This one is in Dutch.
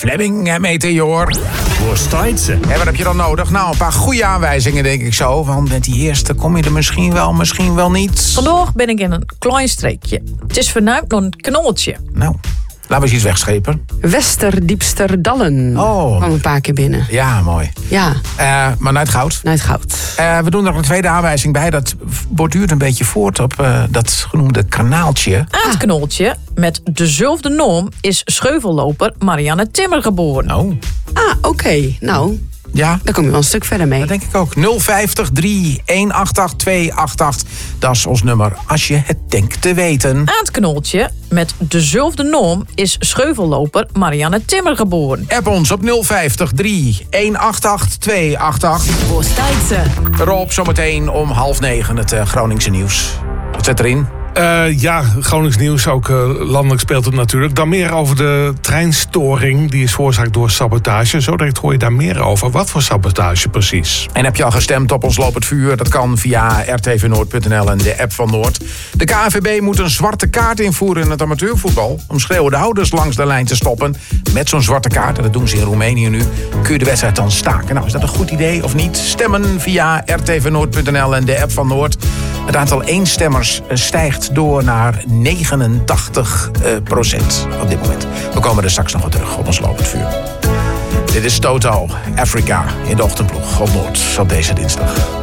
Fleming en Meteor. Wo staat ze? En wat heb je dan nodig? Nou, een paar goede aanwijzingen, denk ik zo. Want met die eerste kom je er misschien wel niet. Vandaag ben ik in een klein streekje. Het is vernuimd door een knolletje. Nou, laten we eens iets wegschepen. Westerdiepsterdallen. Oh. Kwam een paar keer binnen. Ja, mooi. Ja, Maar naar het goud. naar het goud. We doen er nog een tweede aanwijzing bij. Dat borduurt een beetje voort op dat genoemde kanaaltje. Aan het knolletje, met dezelfde naam, is scheuvelloper Marianne Timmer geboren. Oh, Oké. Nou, ja. daar kom je wel een stuk verder mee. Dat denk ik ook. 050 3188 288. Dat is ons nummer als je het denkt te weten. Aan het knolletje, met dezelfde naam, is scheuvelloper Marianne Timmer geboren. App ons op 050 3188 288. Wo staat ze? Rob, zometeen om 8:30 het Groningse nieuws. Wat zit erin? Ja, Gronings nieuws, ook landelijk speelt het natuurlijk. Dan meer over de treinstoring, die is veroorzaakt door sabotage. Zo direct hoor je daar meer over. Wat voor sabotage precies? En heb je al gestemd op ons Lopend Vuur? Dat kan via rtvnoord.nl en de app van Noord. De KNVB moet een zwarte kaart invoeren in het amateurvoetbal. Om schreeuwende houders langs de lijn te stoppen. Met zo'n zwarte kaart, en dat doen ze in Roemenië nu, kun je de wedstrijd dan staken. Nou, is dat een goed idee of niet? Stemmen via rtvnoord.nl en de app van Noord. Het aantal eenstemmers stijgt door naar 89% op dit moment. We komen er straks nog wat terug op ons Lopend Vuur. Dit is Toto, Africa in de ochtendploeg op Noord op deze dinsdag.